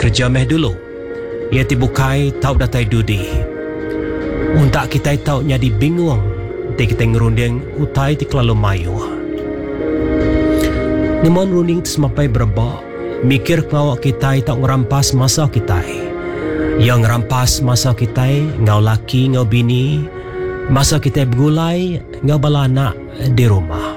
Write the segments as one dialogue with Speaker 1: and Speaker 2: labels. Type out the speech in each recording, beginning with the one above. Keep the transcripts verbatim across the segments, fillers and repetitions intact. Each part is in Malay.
Speaker 1: kerja meh dulu. Ia tibukai tau datai dudi. Untak kita tau nyadi bingung. Ti kita ngerunding utai ti kelalu mayu. Nimon runding semapai berba. Mikir ngawak kita tau ngerampas masa kita. Yang ngerampas masa kita ngau laki ngau bini. Masa kita bergulai ngau bala anak di rumah.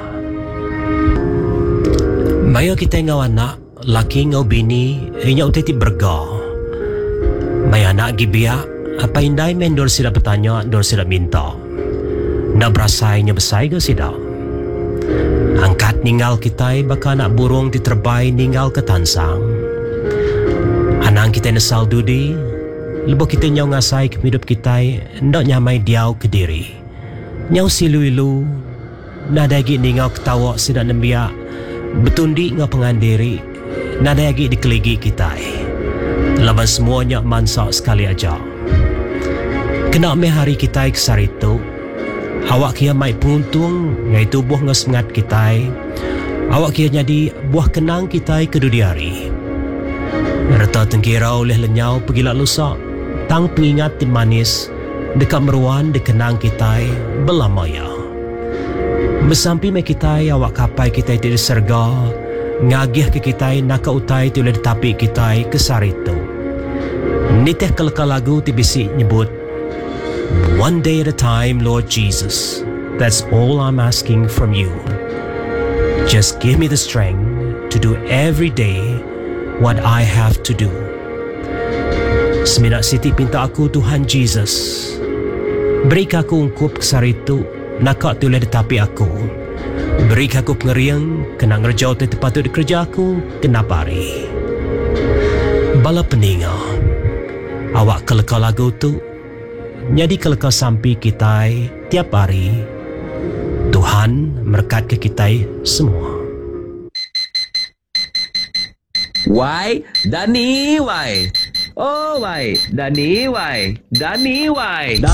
Speaker 1: Maya kita ngau anak laki ngau bini inya utai ti berga. Maya anak gibia apa indai men dor sida bertanya dor sida minta. Nak berasainya besai ke sida. Angkat ninggal kita baka anak burung diterbai ninggal ke tansang. Anang kita nesal dudi, lebo kita nyau ngasai ke hidup kita ndak nyamai diau ke diri. Nyau silu-ilu, nada lagi ninggal ketawa sidak nembia, betundi ngau pengandiri, nada lagi dikeligi kita. Laban semuanya mansak sekali aja. Kena me hari kita kesaritu. Awak kia mai puntung ngai tubuh ngau semangat kita. Awak kia jadi buah kenang kita kedudi hari. Reta tengkira oleh lenyau pergilah lusa. Tang pengingat tim manis dekat meruan dikenang kita belamaya. Bersampi me kita awak kapai kita tidak serga. Ngagih ke kita nak utai tu oleh tapi kita kesaritu. Niteh kelakar lagu tibisi nyebut. One day at a time, Lord Jesus. That's all I'm asking from you. Just give me the strength to do every day what I have to do. Seminat siti pinta aku Tuhan Jesus. Beri aku ungkup kesaritu nakak tu oleh detapi aku. Beri aku pengeriang kena ngerjau tu patut dikerja aku kena pari. Bala peninga. Awak kelakar lagu tu jadi kelakar sampai kita tiap hari. Tuhan berkat ke kita semua.
Speaker 2: Why? Dani, why? Oh, why? Dani, why? Dani, why?